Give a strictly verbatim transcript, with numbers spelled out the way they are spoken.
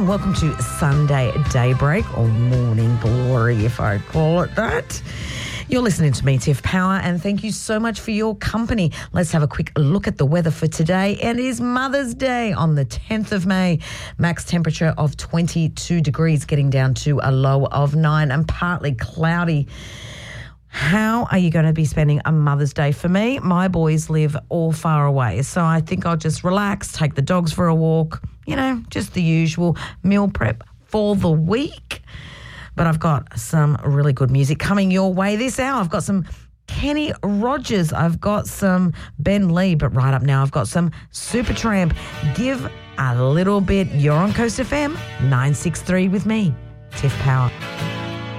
and welcome to Sunday Daybreak, or Morning Glory, if I call it that. You're listening to me, Tiff Power, and thank you so much for your company. Let's have a quick look at the weather for today. It is Mother's Day on the tenth of May. Max temperature of twenty-two degrees, getting down to a low of nine and partly cloudy. How are you going to be spending a Mother's Day? For me, my boys live all far away, so I think I'll just relax, take the dogs for a walk, you know, just the usual meal prep for the week. But I've got some really good music coming your way this hour. I've got some Kenny Rogers. I've got some Ben Lee, but right up now I've got some Supertramp. Give a little bit. You're on Coast F M nine six three with me, Tiff Power.